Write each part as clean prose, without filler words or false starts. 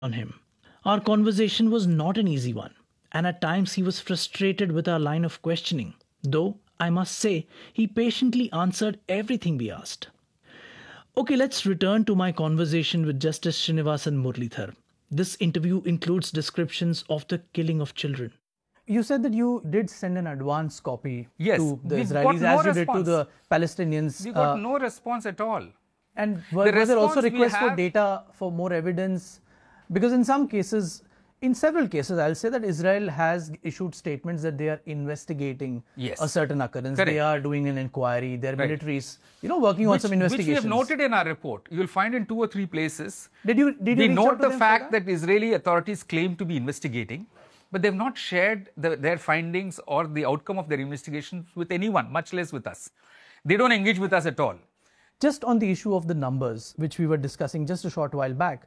on him. Our conversation was not an easy one, and at times he was frustrated with our line of questioning, though I must say he patiently answered everything we asked. Okay, let's return to my conversation with Justice Srinivasan Murlidhar. This interview includes descriptions of the killing of children. You said that you did send an advance copy Yes, to the we've got Israelis no as you did to response. the Palestinians. We got no response at all. And was there also response we requests for have- data for more evidence? Because in some cases, in several cases, I'll say that Israel has issued statements that they are investigating Yes. a certain occurrence. Correct. They are doing an inquiry. Their Right. military is, working on some Which we investigations. have noted in our report. You will find in 2 or 3 places. Did you We reach out note to the them for fact that Israeli authorities claim to be investigating, but they've not shared their findings or the outcome of their investigations with anyone, much less with us. They don't engage with us at all. Just on the issue of the numbers, which we were discussing just a short while back,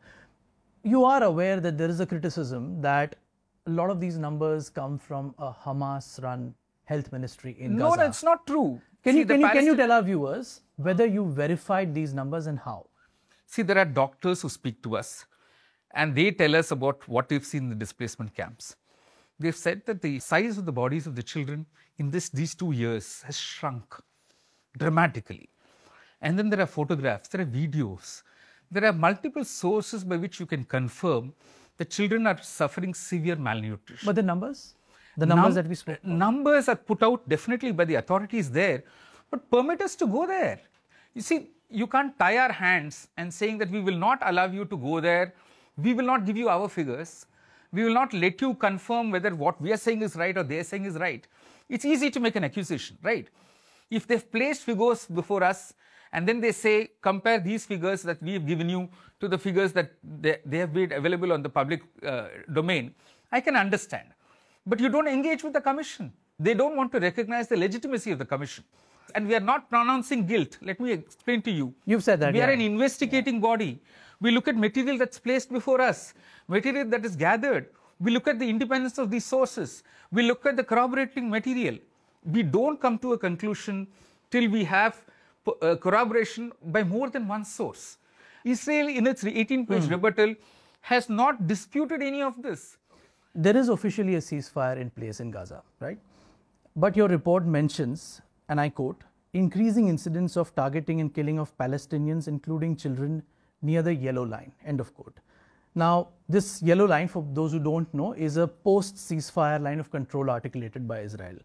you are aware that there is a criticism that a lot of these numbers come from a Hamas-run health ministry in No, Gaza. that's not true. Can See, you the can you Palestin- tell our viewers whether you verified these numbers and how? See, there are doctors who speak to us and they tell us about what they've seen in the displacement camps. They've said that the size of the bodies of the children in these 2 years has shrunk dramatically. And then there are photographs, there are videos, there are multiple sources by which you can confirm that children are suffering severe malnutrition. But the numbers? The numbers that we spoke about? Numbers are put out definitely by the authorities there, but permit us to go there. You see, you can't tie our hands and saying that we will not allow you to go there, we will not give you our figures, we will not let you confirm whether what we are saying is right or they are saying is right. It's easy to make an accusation, right? If they've placed figures before us and then they say, compare these figures that we have given you to the figures that they have made available on the public domain, I can understand. But you don't engage with the commission. They don't want to recognize the legitimacy of the commission. And we are not pronouncing guilt. Let me explain to you. You've said that, We are yeah. an investigating body. We look at material that's placed before us, material that is gathered. We look at the independence of these sources. We look at the corroborating material. We don't come to a conclusion till we have corroboration by more than one source. Israel, in its 18-page rebuttal, has not disputed any of this. There is officially a ceasefire in place in Gaza, right? But your report mentions, and I quote, increasing incidents of targeting and killing of Palestinians, including children, near the yellow line, end of quote. Now, this yellow line, for those who don't know, is a post-ceasefire line of control articulated by Israel.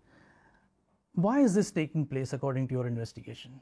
Why is this taking place according to your investigation?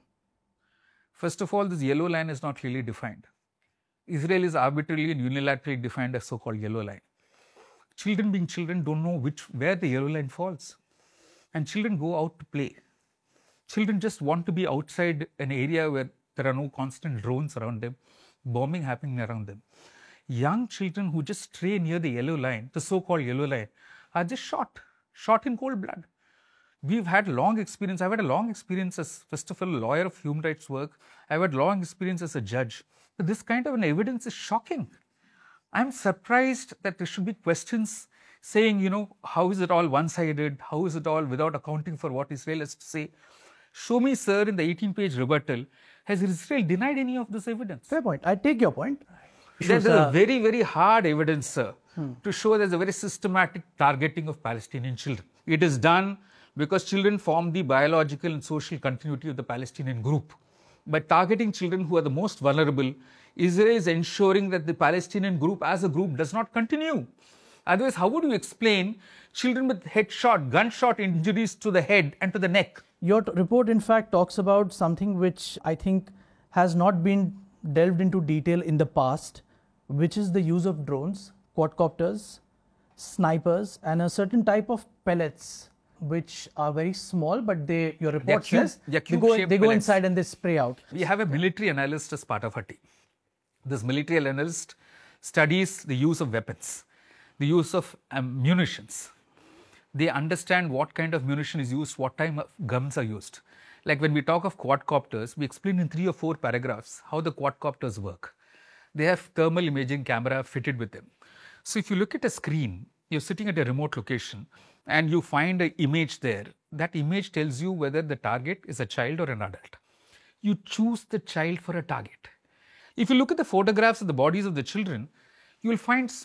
First of all, this yellow line is not clearly defined. Israel is arbitrarily and unilaterally defined as so-called yellow line. Children being children don't know where the yellow line falls. And children go out to play. Children just want to be outside an area where there are no constant drones around them, bombing happening around them. Young children who just stray near the yellow line, the so-called yellow line, are just shot in cold blood. We've had long experience. I've had a long experience as, first of all, a lawyer of human rights work. I've had long experience as a judge. But this kind of an evidence is shocking. I'm surprised that there should be questions saying, how is it all one-sided? How is it all without accounting for what Israel has to say? Show me, sir, in the 18-page rebuttal, has Israel denied any of this evidence? Fair point. I take your point. There's a very, very hard evidence, sir, to show there's a very systematic targeting of Palestinian children. It is done because children form the biological and social continuity of the Palestinian group. By targeting children who are the most vulnerable, Israel is ensuring that the Palestinian group as a group does not continue. Otherwise, how would you explain children with gunshot injuries to the head and to the neck? Your report, in fact, talks about something which I think has not been delved into detail in the past, which is the use of drones, quadcopters, snipers, and a certain type of pellets, which are very small, but your report says they go inside and they spray out. We have a military analyst as part of our team. This military analyst studies the use of weapons, the use of munitions. They understand what kind of munition is used, what type of guns are used. Like when we talk of quadcopters, we explain in 3 or 4 paragraphs how the quadcopters work. They have thermal imaging camera fitted with them. So if you look at a screen, you're sitting at a remote location and you find an image there. That image tells you whether the target is a child or an adult. You choose the child for a target. If you look at the photographs of the bodies of the children, you will find